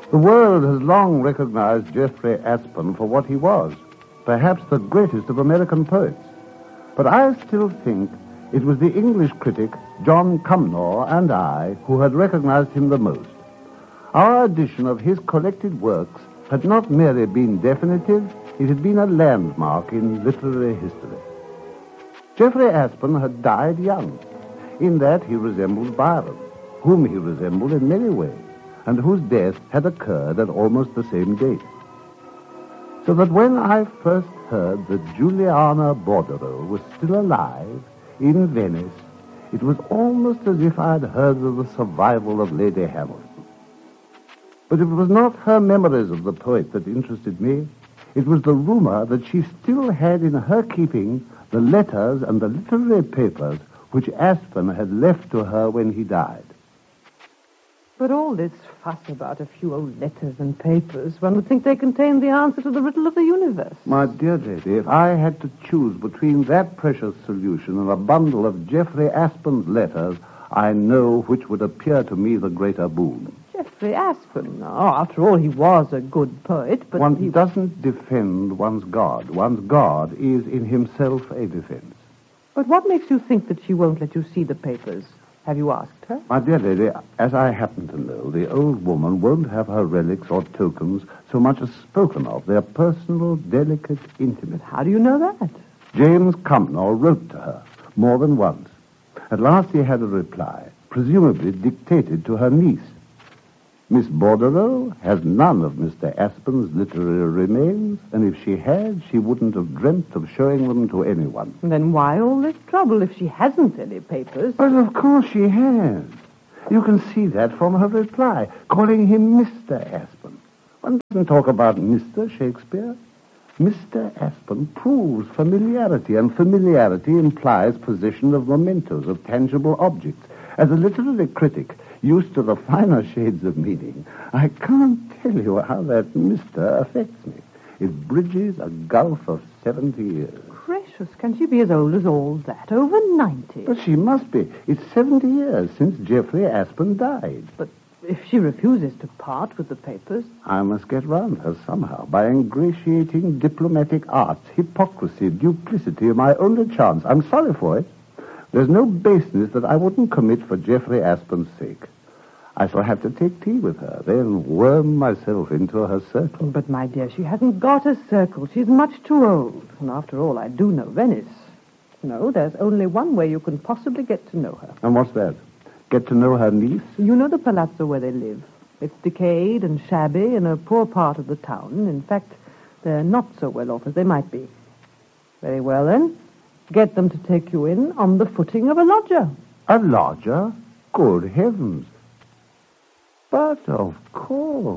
The world has long recognized Jeffrey Aspern for what he was, perhaps the greatest of American poets. But I still think it was the English critic, John Cumnor, and I who had recognized him the most. Our edition of his collected works had not merely been definitive, it had been a landmark in literary history. Jeffrey Aspern had died young, in that he resembled Byron, whom he resembled in many ways, and whose death had occurred at almost the same date. So that when I first heard that Juliana Bordereau was still alive in Venice, it was almost as if I had heard of the survival of Lady Hamilton. But it was not her memories of the poet that interested me. It was the rumor that she still had in her keeping the letters and the literary papers which Aspern had left to her when he died. But all this fuss about a few old letters and papers, one would think they contain the answer to the riddle of the universe. My dear lady, if I had to choose between that precious solution and a bundle of Jeffrey Aspern's letters, I know which would appear to me the greater boon. Jeffrey Aspern. Oh, after all, he was a good poet, but one doesn't defend one's God. One's God is in himself a defense. But what makes you think that she won't let you see the papers? Have you asked her? My dear lady, as I happen to know, the old woman won't have her relics or tokens so much as spoken of. They're personal, delicate, intimate. How do you know that? James Cumnor wrote to her more than once. At last he had a reply, presumably dictated to her niece. Miss Bordereau has none of Mr. Aspern's literary remains, and if she had, she wouldn't have dreamt of showing them to anyone. Then why all this trouble if she hasn't any papers? But of course she has. You can see that from her reply, calling him Mr. Aspern. One doesn't talk about Mr. Shakespeare. Mr. Aspern proves familiarity, and familiarity implies possession of mementos, of tangible objects. As a literary critic, used to the finer shades of meaning, I can't tell you how that Mr. affects me. It bridges a gulf of 70 years. Gracious, can she be as old as all that? Over 90. But she must be. It's 70 years since Jeffrey Aspern died. But if she refuses to part with the papers... I must get round her somehow by ingratiating diplomatic arts, hypocrisy, duplicity, my only chance. I'm sorry for it. There's no baseness that I wouldn't commit for Jeffrey Aspern's sake. I shall have to take tea with her, then worm myself into her circle. But, my dear, she hasn't got a circle. She's much too old. And after all, I do know Venice. No, there's only one way you can possibly get to know her. And what's that? Get to know her niece? You know the palazzo where they live. It's decayed and shabby in a poor part of the town. In fact, they're not so well off as they might be. Very well, then. Get them to take you in on the footing of a lodger. A lodger? Good heavens. But, of course.